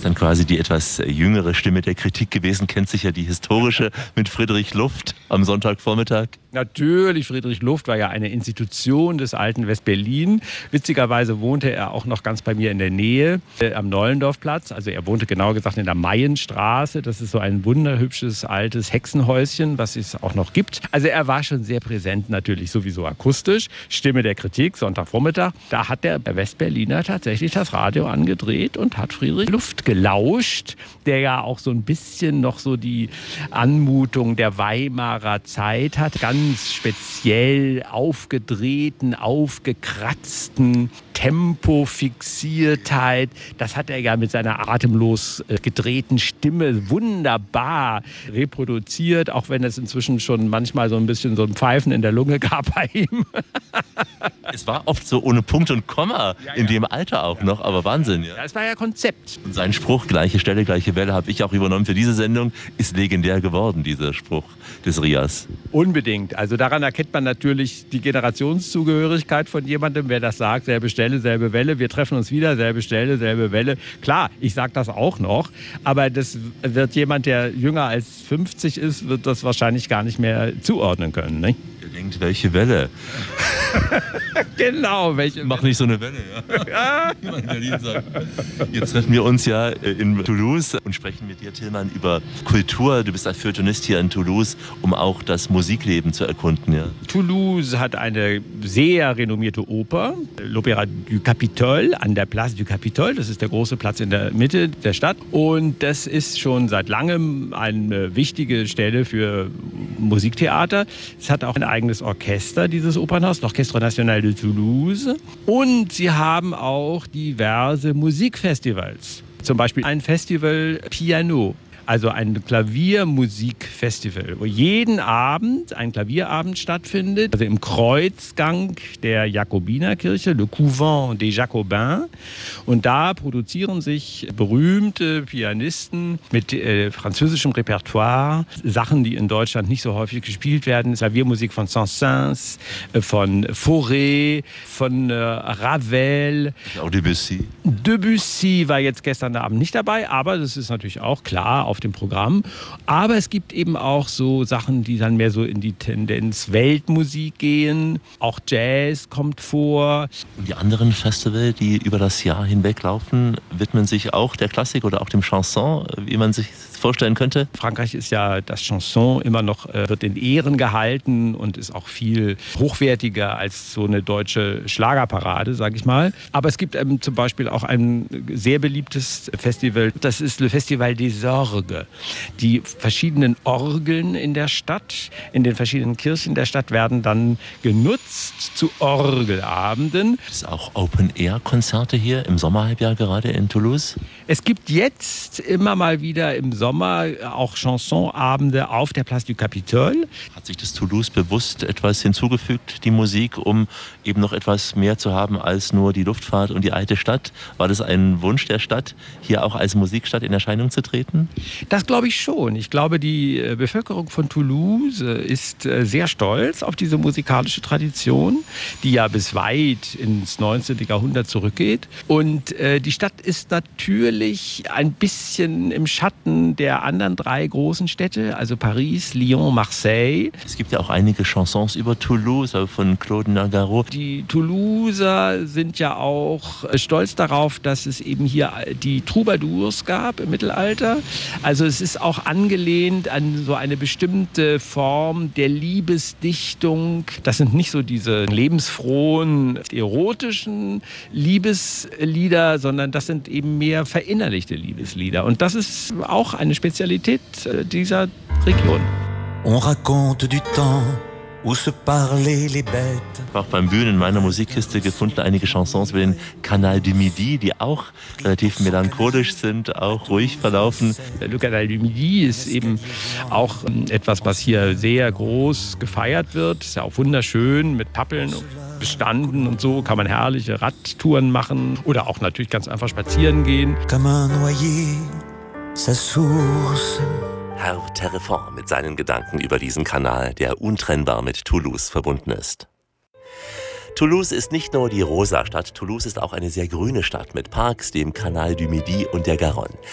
Ist dann quasi die etwas jüngere Stimme der Kritik gewesen, kennt sich ja die historische mit Friedrich Luft am Sonntagvormittag. Natürlich, Friedrich Luft war ja eine Institution des alten West-Berlin. Witzigerweise wohnte er auch noch ganz bei mir in der Nähe, am Nollendorfplatz. Also er wohnte genauer gesagt in der Mayenstraße. Das ist so ein wunderhübsches altes Hexenhäuschen, was es auch noch gibt. Also er war schon sehr präsent, natürlich sowieso akustisch. Stimme der Kritik, Sonntagvormittag. Da hat der Westberliner tatsächlich das Radio angedreht und hat Friedrich Luft gelauscht, der ja auch so ein bisschen noch so die Anmutung der Weimarer Zeit hat. Ganz speziell aufgedrehten, aufgekratzten Tempofixiertheit. Das hat er ja mit seiner atemlos gedrehten Stimme wunderbar reproduziert, auch wenn es inzwischen schon manchmal so ein bisschen so ein Pfeifen in der Lunge gab bei ihm. Es war oft so ohne Punkt und Komma, in dem Alter auch noch, aber Wahnsinn. Ja. Das war ja Konzept. Und sein Spruch, gleiche Stelle, gleiche Welle, habe ich auch übernommen für diese Sendung, ist legendär geworden, dieser Spruch des Rias. Unbedingt. Also daran erkennt man natürlich die Generationszugehörigkeit von jemandem, wer das sagt, selbe Stelle, selbe Welle, wir treffen uns wieder, selbe Stelle, selbe Welle. Klar, ich sage das auch noch, aber das wird jemand, der jünger als 50 ist, wird das wahrscheinlich gar nicht mehr zuordnen können. Ne? Denkt, welche Welle? Genau, welche Welle? Mach nicht so eine Welle, ja. Wie man in Berlin sagt. Jetzt treffen wir uns ja in Toulouse und sprechen mit dir, Tillmann, über Kultur. Du bist ein Feuilletonist hier in Toulouse, um auch das Musikleben zu erkunden. Ja. Toulouse hat eine sehr renommierte Oper, l'Opéra du Capitole, an der Place du Capitole. Das ist der große Platz in der Mitte der Stadt. Und das ist schon seit langem eine wichtige Stelle für Musiktheater. Es hat auch ein eigenes Orchester, dieses Opernhaus, l'Orchestre National de Toulouse. Und sie haben auch diverse Musikfestivals. Zum Beispiel ein Festival Piano. Also ein Klaviermusikfestival, wo jeden Abend ein Klavierabend stattfindet, also im Kreuzgang der Jakobinerkirche, Le Couvent des Jacobins. Und da produzieren sich berühmte Pianisten mit französischem Repertoire, Sachen, die in Deutschland nicht so häufig gespielt werden, Klaviermusik von Saint-Saëns, von Fauré, von Ravel. Auch Debussy. Debussy war jetzt gestern Abend nicht dabei, aber das ist natürlich auch klar auf dem Programm. Aber es gibt eben auch so Sachen, die dann mehr so in die Tendenz Weltmusik gehen. Auch Jazz kommt vor. Und die anderen Festivals, die über das Jahr hinweg laufen, widmen sich auch der Klassik oder auch dem Chanson, wie man sich vorstellen könnte? Frankreich ist ja das Chanson immer noch, wird in Ehren gehalten und ist auch viel hochwertiger als so eine deutsche Schlagerparade, sage ich mal. Aber es gibt zum Beispiel auch ein sehr beliebtes Festival, das ist Le Festival des Orgues. Die verschiedenen Orgeln in der Stadt, in den verschiedenen Kirchen der Stadt werden dann genutzt zu Orgelabenden. Es ist auch Open-Air-Konzerte hier im Sommerhalbjahr gerade in Toulouse? Es gibt jetzt immer mal wieder im Sommer auch Chansonabende auf der Place du Capitole. Hat sich das Toulouse bewusst etwas hinzugefügt, die Musik, um eben noch etwas mehr zu haben als nur die Luftfahrt und die alte Stadt? War das ein Wunsch der Stadt, hier auch als Musikstadt in Erscheinung zu treten? Das glaube ich schon. Ich glaube, die Bevölkerung von Toulouse ist sehr stolz auf diese musikalische Tradition, die ja bis weit ins 19. Jahrhundert zurückgeht. Und die Stadt ist natürlich ein bisschen im Schatten der anderen drei großen Städte, also Paris, Lyon, Marseille. Es gibt ja auch einige Chansons über Toulouse, von Claude Nougaro. Die Toulouser sind ja auch stolz darauf, dass es eben hier die Troubadours gab im Mittelalter. Also es ist auch angelehnt an so eine bestimmte Form der Liebesdichtung. Das sind nicht so diese lebensfrohen, erotischen Liebeslieder, sondern das sind eben mehr verinnerlichte Liebeslieder. Und das ist auch eine Spezialität dieser Region. On raconte du temps où se parlaient les bêtes. Auch beim Bühnen in meiner Musikkiste gefunden einige Chansons über den Canal du Midi, die auch relativ melancholisch sind, auch ruhig verlaufen. Le Canal du Midi ist eben auch etwas, was hier sehr groß gefeiert wird. Ist ja auch wunderschön mit Pappeln bestanden und so. Kann man herrliche Radtouren machen oder auch natürlich ganz einfach spazieren gehen. Comme un noyer, sa source. Herr Terrefort mit seinen Gedanken über diesen Kanal, der untrennbar mit Toulouse verbunden ist. Toulouse ist nicht nur die rosa Stadt, Toulouse ist auch eine sehr grüne Stadt mit Parks, dem Canal du Midi und der Garonne.